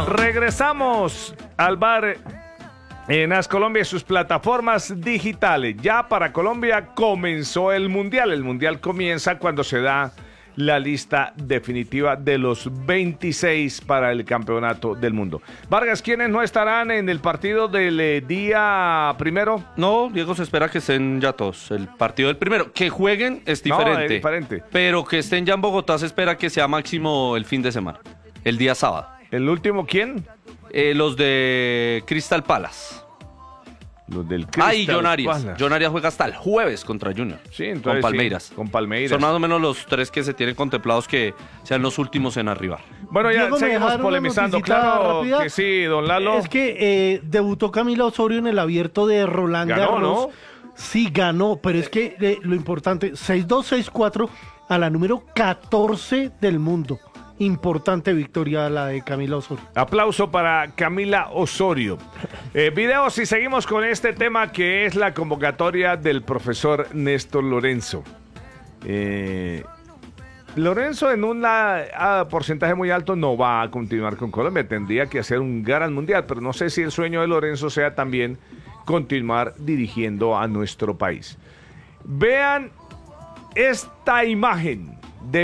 Regresamos al bar en As Colombia y sus plataformas digitales. Ya para Colombia comenzó el Mundial. El Mundial comienza cuando se da la lista definitiva de los 26 para el campeonato del mundo. Vargas, ¿quiénes no estarán en el partido del día primero? No, Diego, se espera que estén ya todos. El partido del primero. Que jueguen es diferente. No, es diferente. Pero que estén ya en Bogotá se espera que sea máximo el fin de semana. El día sábado. ¿El último quién? Los de Crystal Palace. Los del Crystal y John Arias. Palace. John Arias juega hasta el jueves contra Junior. Sí, entonces, con Palmeiras. Sí, con Palmeiras. Son más o menos los tres que se tienen contemplados que sean los últimos en arribar. Bueno, ya Diego, seguimos polemizando. Claro rápida. que sí, don Lalo. Es que debutó Camila Osorio en el abierto de Roland Ganó, Garros. ¿no? Sí, ganó, pero es que lo importante, 6-2, 6-4 a la número 14 del mundo. Importante victoria la de Camila Osorio. Aplauso para Camila Osorio. Videos y seguimos con este tema que es la convocatoria del profesor Néstor Lorenzo. Lorenzo en un porcentaje muy alto no va a continuar con Colombia. Tendría que hacer un gran mundial, pero no sé si el sueño de Lorenzo sea también continuar dirigiendo a nuestro país. Vean esta imagen de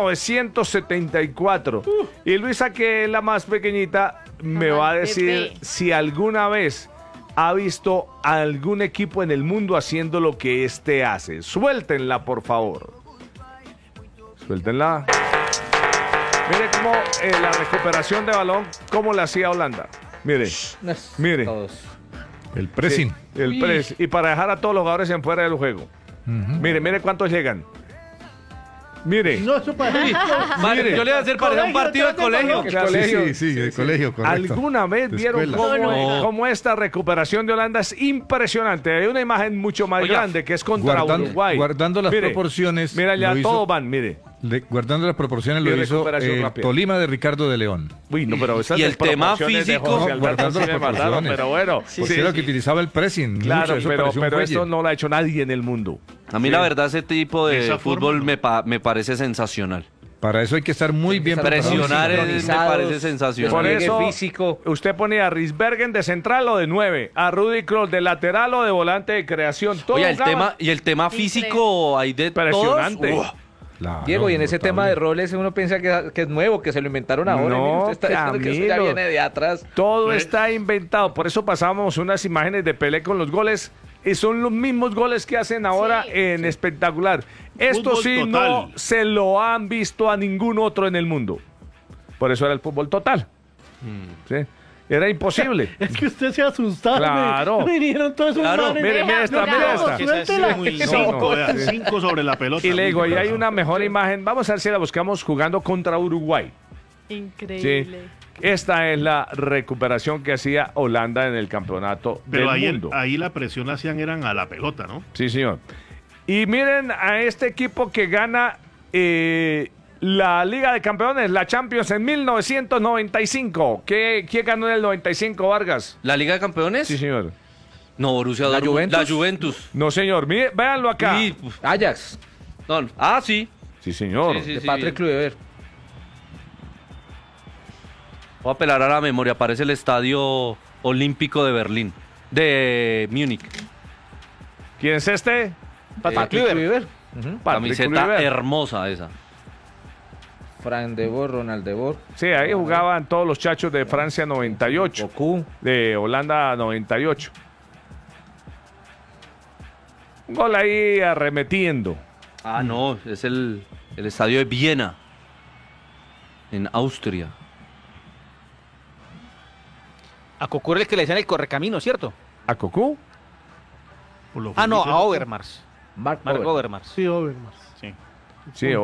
1974. Y Luisa, que es la más pequeñita, me va a decir si alguna vez ha visto a algún equipo en el mundo haciendo lo que este hace. Suéltenla, por favor. Suéltenla. Mire cómo la recuperación de balón, cómo la hacía Holanda. Mire, mire. El pressing. Sí, el press. Y para dejar a todos los jugadores en fuera del juego. Mire, mire cuántos llegan. Mire. No, eso parece. Mire, yo le voy a hacer para un partido de colegio. Sí, de colegio, correcto. ¿Alguna vez De vieron escuela. cómo esta recuperación de Holanda es impresionante? Hay una imagen mucho más grande que es contra Uruguay. Guardando las Mire, proporciones. Mira, ya lo hizo- todos van, mire. Guardando las proporciones Y lo hizo recuperación rápida. Tolima de Ricardo de León. Uy, no, pero esas Y el tema desproporciones de físico, José Alberto guardando sí las me mataron, proporciones. pero bueno. Porque era lo que utilizaba el pressing. Claro, mucho, eso pero parecía un esto fuelle. no lo ha hecho nadie en el mundo. A mí Sí. la verdad ese tipo de Esa fútbol forma, me parece sensacional. Para eso hay que estar muy bien preparado. Presionar me sincronizados, parece sensacional. Por despliegue eso físico. usted ponía a Risbergen de central o de 9, a Rudy Kroos de lateral o de volante de creación. Todo Oye, jugaba el tema físico hay de impresionante. todos. Claro, Diego, y en ese notable. tema de roles uno piensa que es nuevo, que se lo inventaron ahora. No, Mire, usted está diciendo que eso ya Camilo. viene de atrás. Todo está inventado. Por eso pasamos unas imágenes de Pelé con los goles. Y son los mismos goles que hacen ahora en espectacular. Esto Fútbol sí total. no se lo han visto a ningún otro en el mundo. Por eso era el fútbol total. ¿Sí? Era imposible. Es que usted se asustaba. Claro. Vinieron todos esos Claro, manes. mire, mire esta, No, mire no, esta. Que esa ha sido suéltela. muy No, cinco, no. vea, 5 sobre la pelota. Y le digo, Uy, ahí hay pero- una mejor imagen. Vamos a ver si la buscamos jugando contra Uruguay. Increíble. Sí. Esta es la recuperación que hacía Holanda en el campeonato Pero del mundo. ahí la presión la hacían eran a la pelota, ¿no? Sí, señor. Y miren a este equipo que gana la Liga de Campeones, la Champions en 1995. ¿Quién ganó en el 95, Vargas? ¿La Liga de Campeones? Sí, señor. No, Borussia ¿La Dortmund. Juventus? La Juventus. No, señor. Mire, véanlo acá. Y, Ajax, no, sí. Sí, señor. Sí, sí. de Patrick Kluivert. Voy a apelar a la memoria. Aparece el Estadio Olímpico de Berlín. De Múnich. ¿Quién es este? Patrick Kluivert. Patrick Camiseta Kluivert. hermosa esa. Frank de Boer, Ronald de Boer, Sí, ahí jugaban todos los chachos de Francia 98, Cocu. de Holanda 98. Un gol ahí arremetiendo. Ah, no, es el Estadio de Viena. En Austria. A Cocu era el que le decían el correcamino, ¿cierto? ¿A Cocu? Por lo Ah, no, físico. a Overmars. Mark Mark Overmars. Overmars. Sí, Overmars. Sí. Sí,